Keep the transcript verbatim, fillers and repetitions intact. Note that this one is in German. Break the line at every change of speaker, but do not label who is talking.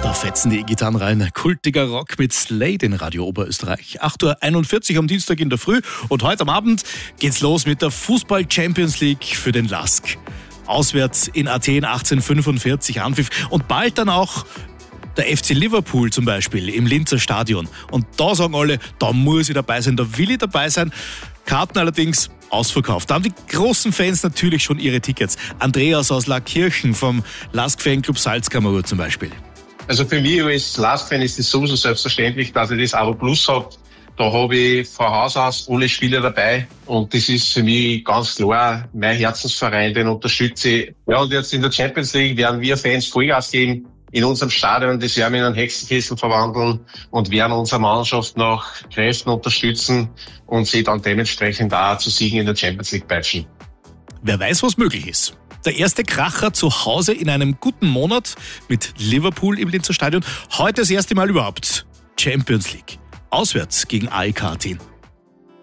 Da fetzen die Gitarren rein. Kultiger Rock mit Slade in Radio Oberösterreich. acht Uhr einundvierzig am Dienstag in der Früh. Und heute am Abend geht's los mit der Fußball-Champions League für den LASK. Auswärts in Athen achtzehnhundertfünfundvierzig Anpfiff. Und bald dann auch der F C Liverpool zum Beispiel im Linzer Stadion. Und da sagen alle, da muss ich dabei sein, da will ich dabei sein. Karten allerdings ausverkauft. Da haben die großen Fans natürlich schon ihre Tickets. Andreas aus Laakirchen vom LASK-Fanclub Salzkammergut zum Beispiel.
Also für mich als LASK-Fan ist es sowieso selbstverständlich, dass ich das Abo Plus habe. Da habe ich von Haus aus alle Spiele dabei und das ist für mich ganz klar mein Herzensverein, den unterstütze ich. Ja, und jetzt in der Champions League werden wir Fans Vollgas geben in unserem Stadion, das werden wir in einen Hexenkessel verwandeln und werden unsere Mannschaft nach Kräften unterstützen und sie dann dementsprechend auch zu Siegen in der Champions League peitschen.
Wer weiß, was möglich ist. Der erste Kracher zu Hause in einem guten Monat mit Liverpool im Linzer Stadion. Heute das erste Mal überhaupt Champions League. Auswärts gegen A E K Athen.